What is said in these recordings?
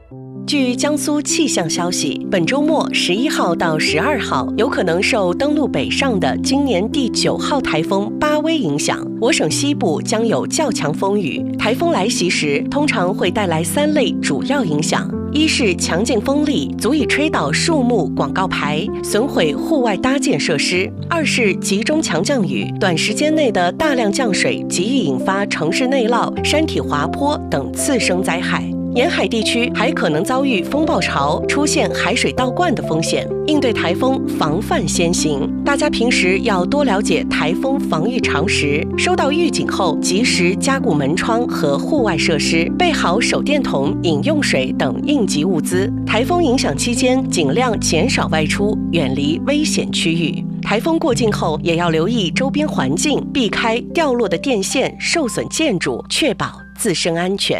据江苏气象消息，本周末11号到12号有可能受登陆北上的今年第9号台风巴威影响，我省西部将有较强风雨。台风来袭时，通常会带来3类主要影响：一是强劲风力足以吹倒树木、广告牌，损毁户外搭建设施；二是集中强降雨，短时间内的大量降水极易引发城市内涝、山体滑坡等次生灾害。沿海地区还可能遭遇风暴潮，出现海水倒灌的风险。应对台风，防范先行。大家平时要多了解台风防御常识，收到预警后及时加固门窗和户外设施，备好手电筒、饮用水等应急物资。台风影响期间，尽量减少外出，远离危险区域。台风过境后，也要留意周边环境，避开掉落的电线、受损建筑，确保自身安全。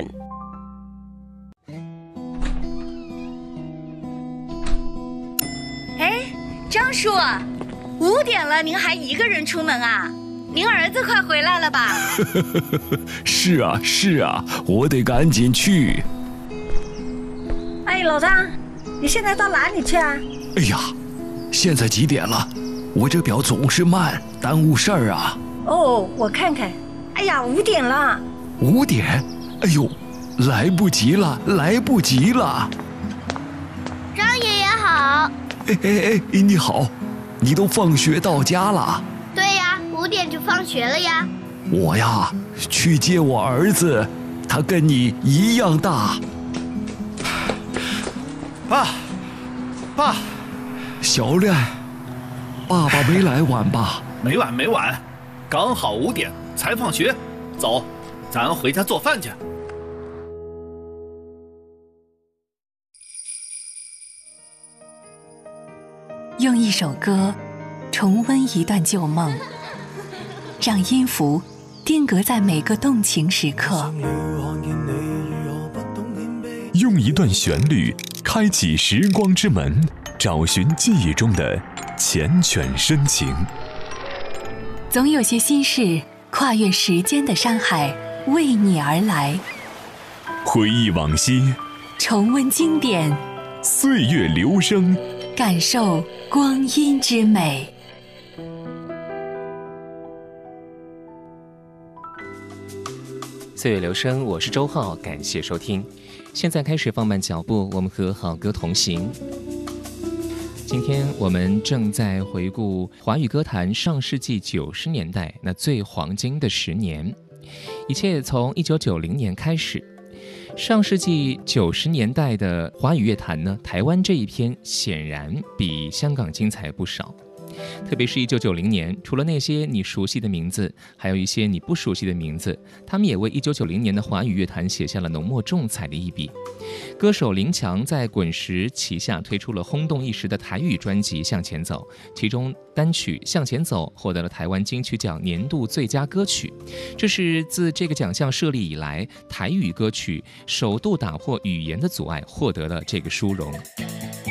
张叔，5点了，您还一个人出门啊？您儿子快回来了吧？ 是啊，我得赶紧去。 哎，老张，你现在到哪里去啊？ 哎呀，现在几点了？我这表总是慢，耽误事儿啊。 哦，我看看。哎呀，5点了。 5点？哎呦，来不及了。 张爷爷好。 哎，你好，你都放学到家了？ 对呀，5点就放学了呀。 我呀，去接我儿子，他跟你一样大。 爸， 小亮，爸爸没来晚吧？ 没晚，刚好5点才放学。走，咱回家做饭去。 用一首歌重温一段旧梦，让音符定格在每个动情时刻， 用一段旋律开启时光之门，找寻记忆中的缱绻深情。 总有些心事跨越时间的山海为你而来， 回忆往昔， 重温经典， 岁月流声， 感受光阴之美。 岁月流声，我是周浩，感谢收听。现在开始放慢脚步，我们和好歌同行。今天我们正在回顾华语歌坛上世纪90年代那最黄金的10年，一切从1990年开始。上世纪90年代的华语乐坛呢，台湾这一篇显然比香港精彩不少。特别是1990年，除了那些你熟悉的名字，还有一些你不熟悉的名字，他们也为1990年的华语乐坛写下了浓墨重彩的一笔。歌手林强在滚石旗下推出了轰动一时的台语专辑《向前走》，其中单曲《向前走》获得了台湾金曲奖年度最佳歌曲，这是自这个奖项设立以来，台语歌曲首度打破语言的阻碍，获得了这个殊荣。